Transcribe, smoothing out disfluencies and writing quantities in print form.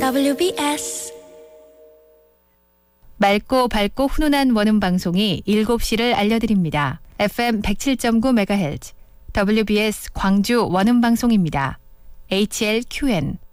WBS 맑고 밝고 훈훈한 원음 방송이 7시를 알려드립니다. FM 107.9MHz WBS 광주 원음 방송입니다. HLQN